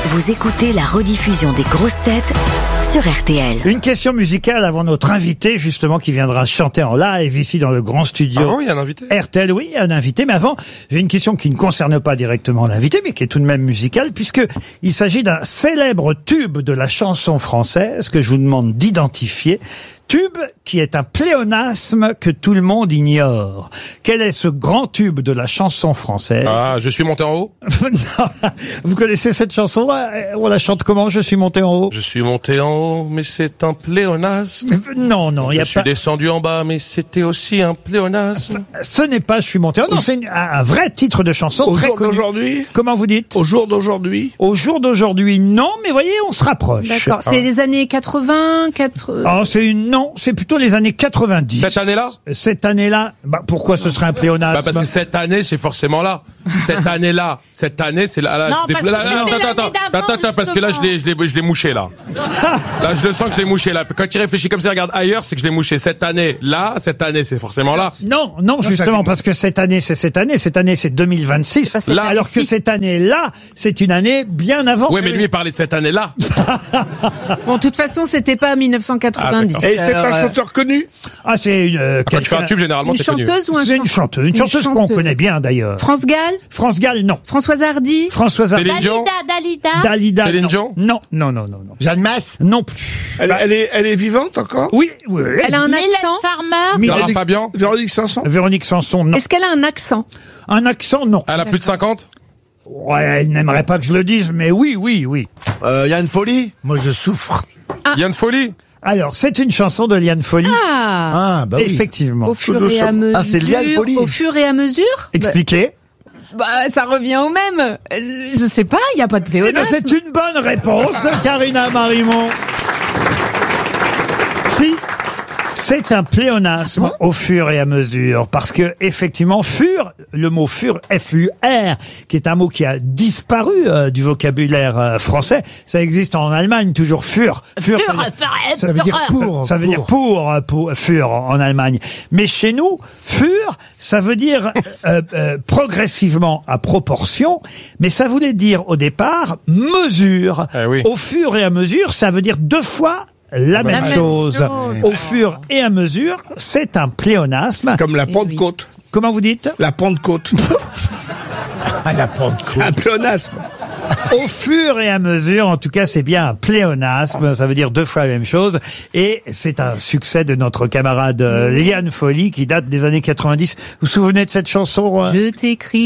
Vous écoutez la rediffusion des grosses têtes sur RTL. Une question musicale avant notre invité, justement, qui viendra chanter en live ici dans le grand studio. Ah bon, il y a un invité? RTL, oui, il y a un invité. Mais avant, j'ai une question qui ne concerne pas directement l'invité, mais qui est tout de même musicale, puisque il s'agit d'un célèbre tube de la chanson française que je vous demande d'identifier. Tube qui est un pléonasme que tout le monde ignore. Quel est ce grand tube de la chanson française? Ah, je suis monté en haut? Non. Vous connaissez cette chanson? On la chante comment? Je suis monté en haut? Je suis monté en haut, mais c'est un pléonasme. Non, il y a Je suis pas... descendu en bas, mais c'était aussi un pléonasme. Ce n'est pas Je suis monté en haut. Non, c'est un vrai titre de chanson. Au très jour connu. d'aujourd'hui? Comment vous dites? Au jour d'aujourd'hui? Au jour d'aujourd'hui, non, mais voyez, on se rapproche. D'accord, c'est les années 80, 80... Oh, non, c'est plutôt les années 90. Cette année-là? Cette année-là, pourquoi ce serait un pléonasme? Parce que cette année, c'est forcément là. Cette année-là, c'est là. Non, parce que Attends, parce que là, je l'ai mouché, là. Là, je le sens que je l'ai mouché, là. Quand il réfléchit comme ça, regarde ailleurs, c'est que je l'ai mouché. Cette année, c'est forcément là. Non, justement, parce que cette année, c'est 2026. Là, alors que cette année-là, c'est une année bien avant. Oui, mais lui, il parlait de cette année-là. Bon, de toute façon, c'était pas 1990. Ah, Et c'est un chanteur connu? Ah, c'est une... Quand tu fais un tube, généralement, Une c'est connu. chanteuse ou un C'est une chanteuse. Une chanteuse qu'on connaît bien, d'ailleurs. France Gall? France Gall, non. Françoise Hardy? Françoise Hardy. Céline Dion? Dalida. Dalida, Céline non. Dion? Non. Jeanne Masse? Non plus. Elle est vivante encore? Oui. Elle a un Mylène accent? Farmer. Lara Fabian? Véronique Sanson? Véronique Sanson, non. Est-ce qu'elle a un accent? Un accent, non. Elle a plus de 50? Ouais, elle n'aimerait pas que je le dise, mais oui. Yann Folly? Moi, je souffre. Yann Folly? Alors, c'est une chanson de Liane Folly. Ah, Ah, bah oui. Effectivement. au fur et à mesure. Ah, c'est Liane Folly. Au fur et à mesure? Expliquez. Ça revient au même. Je sais pas, il y a pas de Eh ben, pléonasme. c'est une bonne réponse de Karina Marimont. Si. C'est un pléonasme au fur et à mesure, parce que effectivement, le mot fur, F-U-R, qui est un mot qui a disparu du vocabulaire français, ça existe en Allemagne toujours fur. Ça veut dire pour. Ça veut dire pour fur en Allemagne. Mais chez nous, fur, ça veut dire progressivement à proportion, mais ça voulait dire au départ mesure. Eh oui. Au fur et à mesure, ça veut dire deux fois la même chose. Au fur et à mesure, c'est un pléonasme. Comme la Pentecôte. Comment vous dites? La Pentecôte. La Pentecôte. Un pléonasme. Au fur et à mesure, en tout cas, c'est bien un pléonasme. Ça veut dire deux fois la même chose. Et c'est un succès de notre camarade Liane Folly qui date des années 90. Vous vous souvenez de cette chanson? Je t'écris